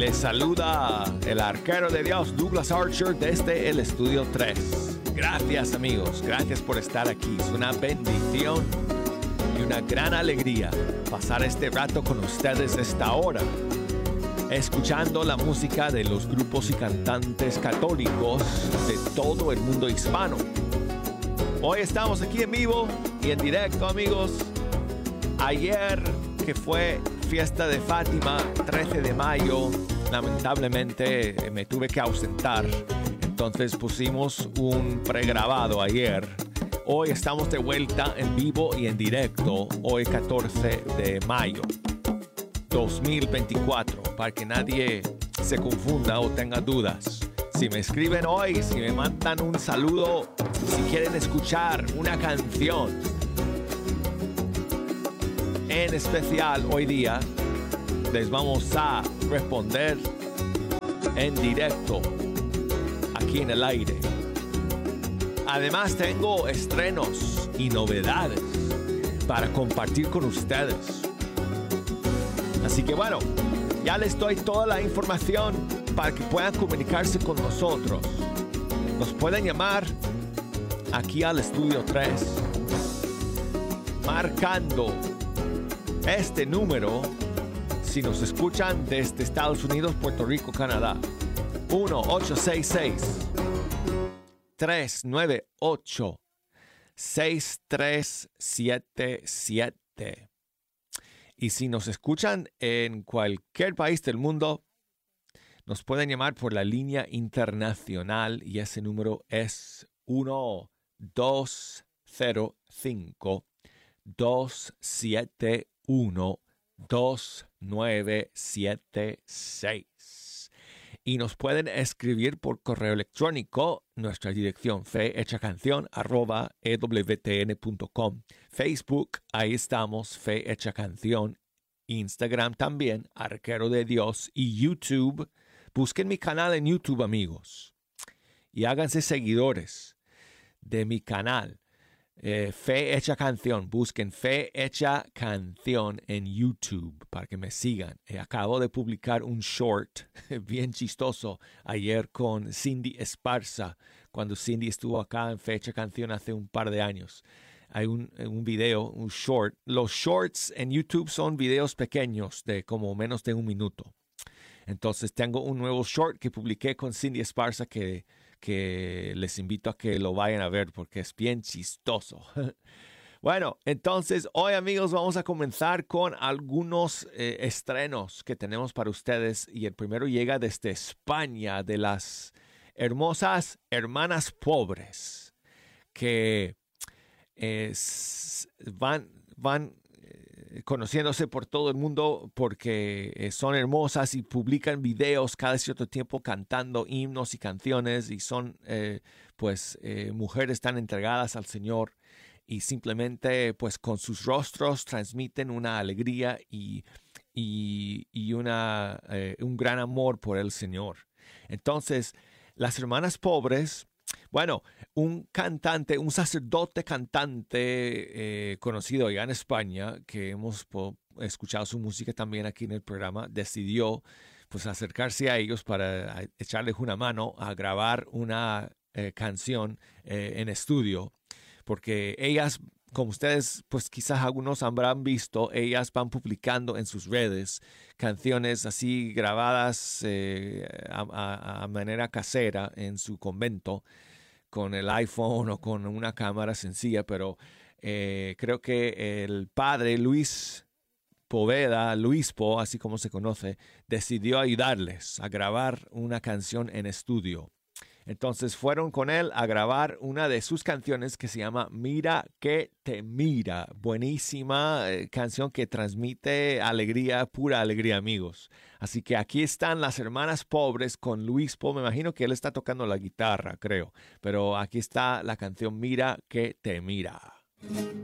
Les saluda el arquero de Dios, Douglas Archer, desde el Estudio 3. Gracias, amigos. Gracias por estar aquí. Es una bendición y una gran alegría pasar este rato con ustedes esta hora, escuchando la música de los grupos y cantantes católicos de todo el mundo hispano. Hoy estamos aquí en vivo y en directo, amigos. Ayer, que fue fiesta de Fátima, 13 de mayo, lamentablemente me tuve que ausentar. Entonces pusimos un pregrabado ayer. Hoy estamos de vuelta en vivo y en directo, hoy 14 de mayo 2024, para que nadie se confunda o tenga dudas. Si me escriben hoy, si me mandan un saludo, si quieren escuchar una canción en especial hoy día, les vamos a responder en directo aquí en el aire. Además tengo estrenos y novedades para compartir con ustedes. Así que bueno, ya les doy toda la información para que puedan comunicarse con nosotros. Nos pueden llamar aquí al Estudio 3 marcando este número si nos escuchan desde Estados Unidos, Puerto Rico, Canadá. 1-866-398-6377. Y si nos escuchan en cualquier país del mundo, nos pueden llamar por la línea internacional y ese número es 1-205-271-2976. Y nos pueden escribir por correo electrónico, nuestra dirección fehechacancion@ewtn.com. Facebook, ahí estamos, Fe Hecha Canción. Instagram también, Arquero de Dios. Y YouTube, busquen mi canal en YouTube, amigos. Y háganse seguidores de mi canal. Fe Hecha Canción, busquen Fe Hecha Canción en YouTube para que me sigan. Acabo de publicar un short bien chistoso ayer con Cindy Esparza, cuando Cindy estuvo acá en Fe Hecha Canción hace un par de años. Hay un video, un short. Los shorts en YouTube son videos pequeños de como menos de un minuto. Entonces tengo un nuevo short que publiqué con Cindy Esparza que les invito a que lo vayan a ver porque es bien chistoso. Bueno, entonces hoy, amigos, vamos a comenzar con algunos estrenos que tenemos para ustedes. Y el primero llega desde España, de las hermosas Hermanas Pobres, que van conociéndose por todo el mundo porque son hermosas y publican videos cada cierto tiempo cantando himnos y canciones, y son mujeres tan entregadas al Señor, y simplemente pues con sus rostros transmiten una alegría y un gran amor por el Señor. Entonces, las Hermanas Pobres, bueno, un sacerdote cantante conocido allá en España, que hemos escuchado su música también aquí en el programa, decidió pues acercarse a ellos para echarles una mano a grabar una canción en estudio, porque ellas, como ustedes pues quizás algunos habrán visto, ellas van publicando en sus redes canciones así grabadas a manera casera en su convento con el iPhone o con una cámara sencilla, pero creo que el padre Luis Poveda, Luispo, así como se conoce, decidió ayudarles a grabar una canción en estudio. Entonces fueron con él a grabar una de sus canciones que se llama Mira que te mira. Buenísima canción que transmite alegría, pura alegría, amigos. Así que aquí están las Hermanas Pobres con Luispo. Me imagino que él está tocando la guitarra, creo. Pero aquí está la canción Mira que te mira.